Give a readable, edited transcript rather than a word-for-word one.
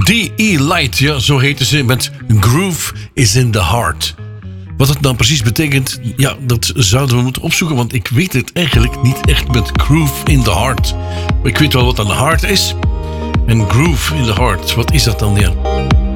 D.E. Light, ja, zo heette ze, met Groove is in the Heart. Wat dat nou precies betekent, ja, dat zouden we moeten opzoeken, want ik weet het eigenlijk niet echt met Groove in the Heart. Maar ik weet wel wat een heart is. En Groove in the Heart, wat is dat dan, ja?